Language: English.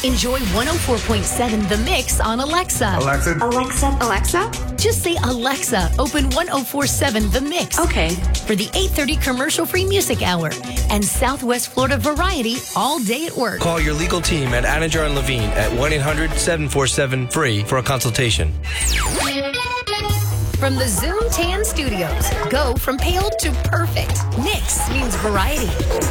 Enjoy 104.7 The Mix on Alexa. Alexa? Just say, Alexa, open 104.7 The Mix. Okay. For the 8:30 commercial-free music hour and Southwest Florida variety all day at work. Call your legal team at Anninger and Levine at 1-800-747-FREE for a consultation. From the Zoom Tan Studios, go from pale to perfect. Mix means variety.